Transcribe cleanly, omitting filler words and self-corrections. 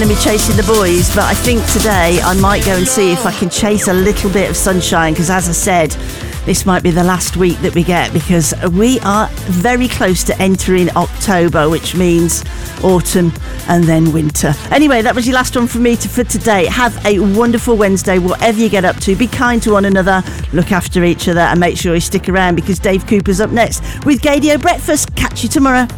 to be chasing the boys, but I think today I might go and see if I can chase a little bit of sunshine, because as I said, this might be the last week that we get, because we are very close to entering October, which means autumn and then winter. Anyway, that was your last one from me for today. Have a wonderful Wednesday, whatever you get up to. Be kind to one another, look after each other, and make sure you stick around, because Dave Cooper's up next with Gaydio Breakfast. Catch you tomorrow.